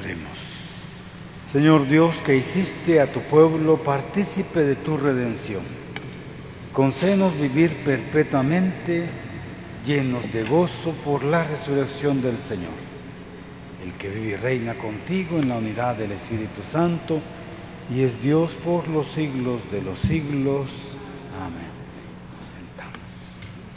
Oremos. Señor Dios, que hiciste a tu pueblo partícipe de tu redención, concédenos vivir perpetuamente llenos de gozo por la resurrección del Señor, el que vive y reina contigo en la unidad del Espíritu Santo y es Dios por los siglos de los siglos. Amén.